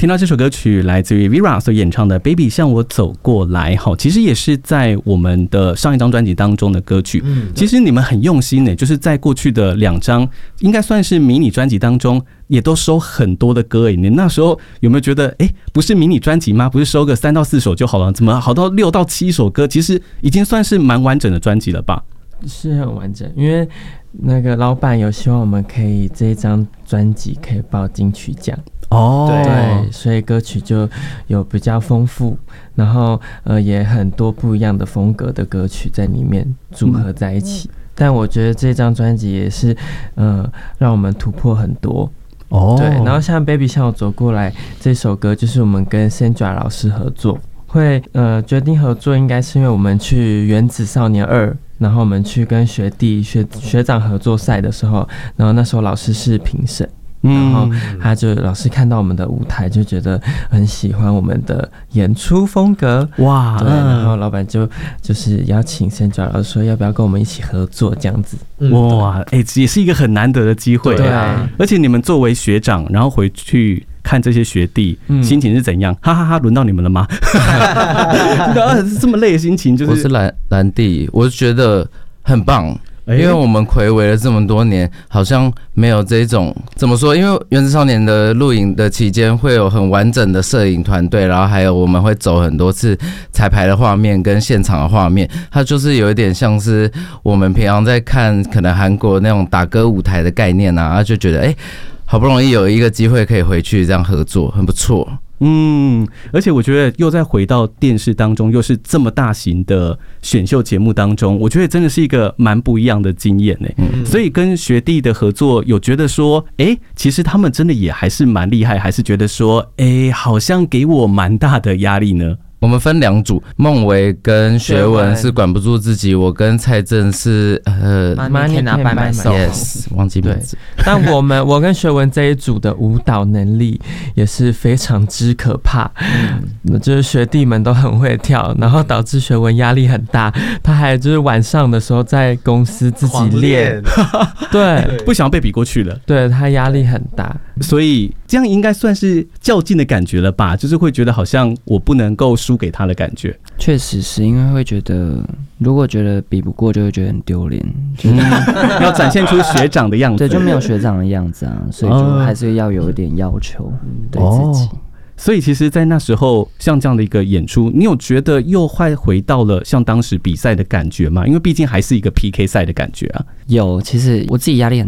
听到这首歌曲来自于 Vera 所演唱的 Baby 向我走过来，其实也是在我们的上一张专辑当中的歌曲。其实你们很用心呢，就是在过去的2张应该算是迷你专辑当中也都收很多的歌。你那时候有没有觉得不是迷你专辑吗？不是收个3到4首就好了，怎么好到6到7首歌？其实已经算是蛮完整的专辑了吧？ 是很完整，因为那个老板有希望我们可以这一张专辑可以报金曲奖。对，所以歌曲就有比较丰富，然后也很多不一样的风格的歌曲在里面组合在一起。但我觉得这张专辑也是让我们突破很多。对，然后像 Baby 向我走过来这首歌，就是我们跟 Sandra 老师合作，会决定合作，应该是因为我们去原子少年2，然后我们去跟学弟学长合作赛的时候，然后那时候老师是评审。然后老师看到我们的舞台就觉得很喜欢我们的演出风格，哇！对，然后老板就是邀请 Sandra 老师说要不要跟我们一起合作这样子。 哇，也是一个很难得的机会。对啊，而且你们作为学长，然后回去看这些学弟，心情是怎样？哈哈哈，轮到你们了吗？这么累的心情，就是我是蓝弟，我觉得很棒。因为我们睽违了这么多年，好像没有这种怎么说？因为原子少年的录影的期间会有很完整的摄影团队，然后还有我们会走很多次彩排的画面跟现场的画面，它就是有一点像是我们平常在看可能韩国那种打歌舞台的概念啊，就觉得好不容易有一个机会可以回去这样合作，很不错。 而且我觉得又再回到电视当中，又是这么大型的选秀节目当中，我觉得真的是一个蛮不一样的经验所以跟学弟的合作，有觉得说，其实他们真的也还是蛮厉害，还是觉得说，好像给我蛮大的压力呢？ 我们分2组，孟维跟学文是管不住自己，我跟蔡正是 Money Can Buy My Soul， 忘记名字。 但我跟学文这一组的舞蹈能力也是非常之可怕，就是学弟们都很会跳，然后导致学文压力很大，他还就是晚上的时候在公司自己练，对， 不想要被比过去了， 对，他压力很大， 所以这样应该算是较劲的感觉了吧？就是会觉得好像我不能够输给他的感觉。 确实是因为会觉得，如果觉得比不过，就会觉得很丢脸， 要展现出学长的样子， 对，就没有学长的样子啊，所以就还是要有一点要求对自己。 所以其实在那时候像这样的一个演出，你有觉得又回到了像当时比赛的感觉吗？因为毕竟还是一个 PK 赛的感觉啊。 有，其实我自己压力很